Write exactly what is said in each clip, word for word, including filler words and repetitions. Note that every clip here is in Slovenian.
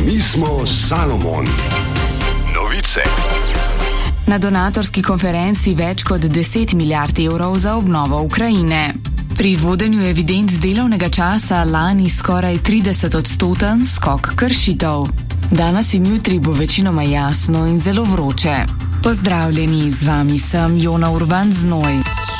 Mi smo Salomon. Novice. Na donatorski konferenci več kot deset milijard evrov za obnovo Ukrajine. Pri vodenju evidenc delovnega časa lani skoraj trideset odstoten skok kršitev. Danes in jutri bo večinoma jasno in zelo vroče. Pozdravljeni, z vami sem Jona Urban Znoj.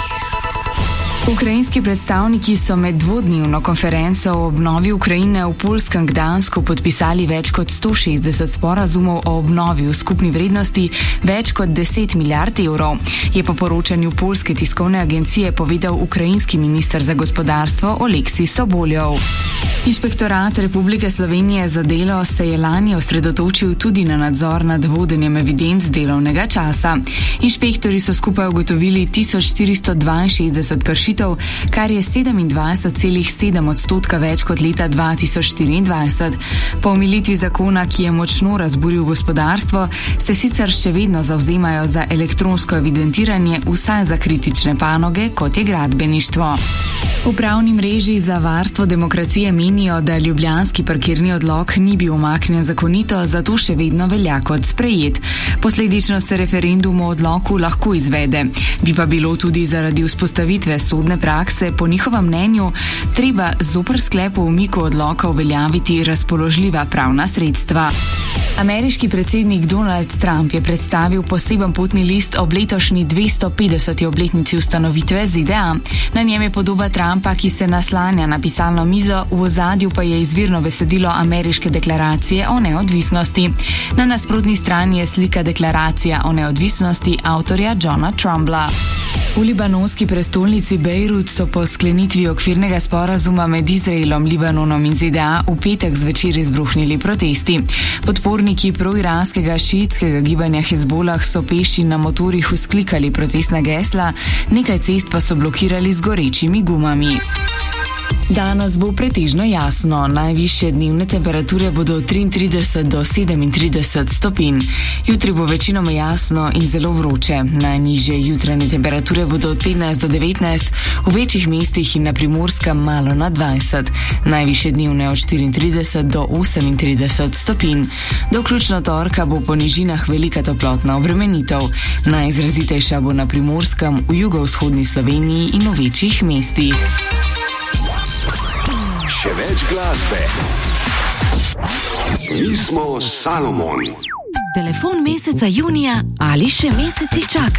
Ukrajinski predstavniki so med dvodnevno konferenco o obnovi Ukrajine v poljskem Gdansku podpisali več kot sto šestdeset sporazumov o obnovi v skupni vrednosti več kot deset milijard evrov, je po poročanju poljske tiskovne agencije povedal ukrajinski minister za gospodarstvo Oleksij Soboljov. Inšpektorat Republike Slovenije za delo se je lani osredotočil tudi na nadzor nad vodenjem evidenc delovnega časa. Inšpektori so skupaj ugotovili tisoč štiristo dvainšestdeset kršitev, kar je sedemindvajset celih sedem odstotka več kot leta dva tisoč štiriindvajset. Po omilitvi zakona, ki je močno razburil gospodarstvo, se sicer še vedno zavzemajo za elektronsko evidentiranje vsaj za kritične panoge, kot je gradbeništvo. V pravni mreži za varstvo demokracije menijo, da ljubljanski parkirni odlok ni bil umaknjen zakonito, zato še vedno velja kot sprejet. Posledično se referendum o odloku lahko izvede. Bi pa bilo tudi zaradi vzpostavitve sodne prakse po njihovem mnenju treba zoper sklep o umiku odloka uveljaviti razpoložljiva pravna sredstva. Ameriški predsednik Donald Trump je predstavil poseben potni list ob letošnji dvesto petdeseti obletnici ustanovitve Z D A. Na njem je podoba Trumpa, ki se naslanja na pisalno mizo, v ozadju pa je izvirno besedilo ameriške deklaracije o neodvisnosti. Na nasprotni strani je slika deklaracija o neodvisnosti avtorja Johna Trumbla. V libanonski prestolnici Bejrut so po sklenitvi okvirnega sporazuma med Izraelom, Libanonom in Z D A v petek zvečer izbruhnili protesti. Podporniki proiranskega šiitskega gibanja Hezbolah so peši na motorjih vzklikali protestna gesla, nekaj cest pa so blokirali z gorečimi gumami. Danes bo pretežno jasno, najvišje dnevne temperature bodo od triintrideset do sedemintrideset stopinj. Jutri bo večinoma jasno in zelo vroče. Najnižje jutranje temperature bodo od petnajst do devetnajst, v večjih mestih in na Primorskem malo nad dvajset. Najvišje dnevne od štiriintrideset do osemintrideset stopinj. Do vključno torka bo po nižinah velika toplotna obremenitev. Najizrazitejša bo na Primorskem, v jugovzhodni Sloveniji in v večjih mestih. Še več glasbe. Mi smo Salomon. Telefon meseca junija ali še meseci čaka.